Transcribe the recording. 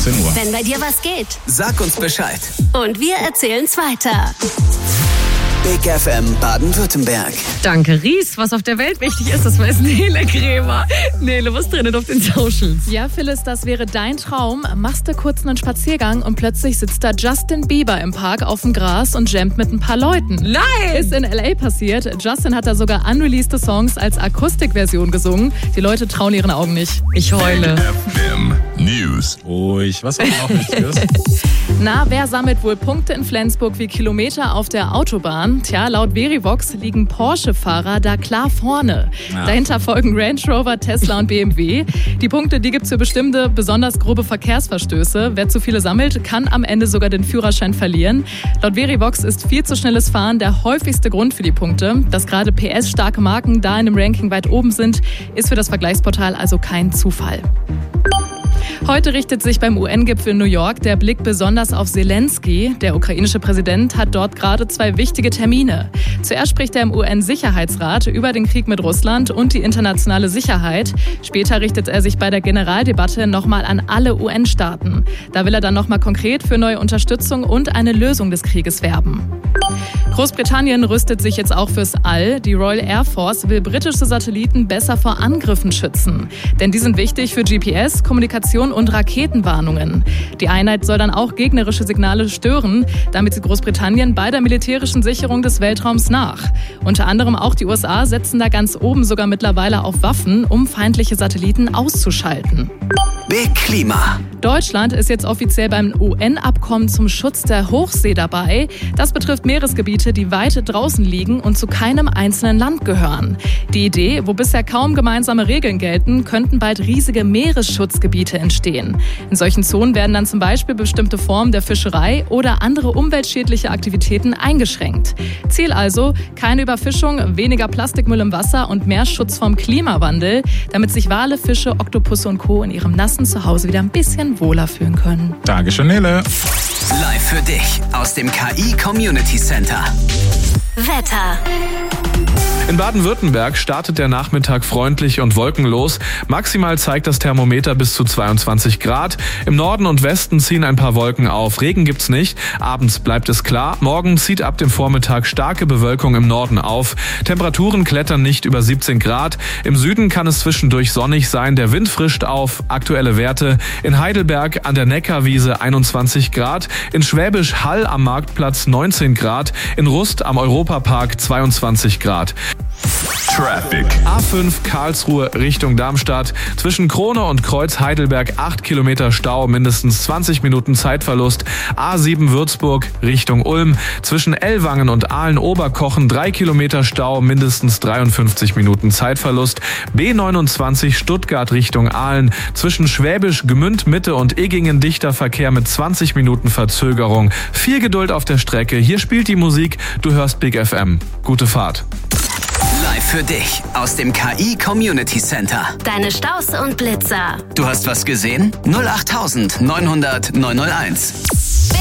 18 Uhr. Wenn bei dir was geht, Sag uns Bescheid. und wir erzählen's weiter. Big FM Baden-Württemberg. Danke, Ries. Was auf der Welt wichtig ist, das weiß Nele Krämer. Nele, was drin auf den Socials? Ja, Phyllis, das wäre dein Traum. Machst du kurz einen Spaziergang und plötzlich sitzt da Justin Bieber im Park auf dem Gras und jammt mit ein paar Leuten. Nein! Ist in L.A. passiert. Justin hat da sogar unreleased Songs als Akustikversion gesungen. Die Leute trauen ihren Augen nicht. Ich heule. FM News. Ruhig, was auch noch wichtig ist. Na, wer sammelt wohl Punkte in Flensburg wie Kilometer auf der Autobahn? Tja, laut Verivox liegen Porsche-Fahrer da klar vorne. Ja. Dahinter folgen Range Rover, Tesla und BMW. Die Punkte, die gibt's für bestimmte, besonders grobe Verkehrsverstöße. Wer zu viele sammelt, kann am Ende sogar den Führerschein verlieren. Laut Verivox ist viel zu schnelles Fahren der häufigste Grund für die Punkte. Dass gerade PS-starke Marken da in dem Ranking weit oben sind, ist für das Vergleichsportal also kein Zufall. Heute richtet sich beim UN-Gipfel in New York der Blick besonders auf Zelensky. Der ukrainische Präsident hat dort gerade 2 wichtige Termine. Zuerst spricht er im UN-Sicherheitsrat über den Krieg mit Russland und die internationale Sicherheit. Später richtet er sich bei der Generaldebatte nochmal an alle UN-Staaten. Da will er dann nochmal konkret für neue Unterstützung und eine Lösung des Krieges werben. Großbritannien rüstet sich jetzt auch fürs All. Die Royal Air Force will britische Satelliten besser vor Angriffen schützen. Denn die sind wichtig für GPS, Kommunikation und Raketenwarnungen. Die Einheit soll dann auch gegnerische Signale stören. Damit sieht Großbritannien bei der militärischen Sicherung des Weltraums nach. Unter anderem auch die USA setzen da ganz oben sogar mittlerweile auf Waffen, um feindliche Satelliten auszuschalten. Big Klima. Deutschland ist jetzt offiziell beim UN-Abkommen zum Schutz der Hochsee dabei. Das betrifft Meeresgebiete, die weit draußen liegen und zu keinem einzelnen Land gehören. Die Idee, wo bisher kaum gemeinsame Regeln gelten, könnten bald riesige Meeresschutzgebiete entstehen. In solchen Zonen werden dann zum Beispiel bestimmte Formen der Fischerei oder andere umweltschädliche Aktivitäten eingeschränkt. Ziel also, keine Überfischung, weniger Plastikmüll im Wasser und mehr Schutz vom Klimawandel, damit sich Wale, Fische, Oktopusse und Co. in ihrem nassen Zuhause wieder ein bisschen wohler fühlen können. Dankeschön, Nele. Live für dich aus dem KI Community Center. Wetter. In Baden-Württemberg startet der Nachmittag freundlich und wolkenlos. Maximal zeigt das Thermometer bis zu 22 Grad. Im Norden und Westen ziehen ein paar Wolken auf. Regen gibt's nicht. Abends bleibt es klar. Morgen zieht ab dem Vormittag starke Bewölkung im Norden auf. Temperaturen klettern nicht über 17 Grad. Im Süden kann es zwischendurch sonnig sein. Der Wind frischt auf. Aktuelle Werte: in Heidelberg an der Neckarwiese 21 Grad. In Schwäbisch Hall am Marktplatz 19 Grad. In Rust am Europapark 22 Grad. Traffic. A5 Karlsruhe Richtung Darmstadt. Zwischen Krone und Kreuz Heidelberg 8 Kilometer Stau, mindestens 20 Minuten Zeitverlust. A7 Würzburg Richtung Ulm. Zwischen Ellwangen und Aalen-Oberkochen 3 Kilometer Stau, mindestens 53 Minuten Zeitverlust. B29 Stuttgart Richtung Aalen. Zwischen Schwäbisch Gmünd Mitte und Eggingen dichter Verkehr mit 20 Minuten Verzögerung. Viel Geduld auf der Strecke. Hier spielt die Musik. Du hörst Big FM. Gute Fahrt. Live für dich aus dem KI Community Center. Deine Staus und Blitzer. Du hast was gesehen? 08900 901.